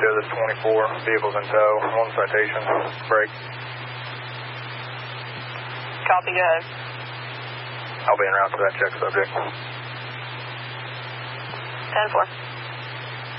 show there's 24 vehicles in tow. 1 citation. Break. Copy, go ahead. I'll be en route to that check subject. 10-4.